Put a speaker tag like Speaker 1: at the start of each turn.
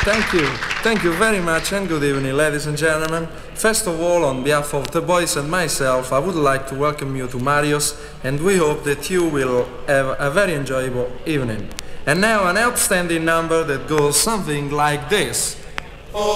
Speaker 1: Thank you. Thank you very much and good evening, ladies and gentlemen. First of all, on behalf of the boys and myself, I would like to welcome you to Marius, and we hope that you will have a very enjoyable evening. And now an outstanding number that goes something like this.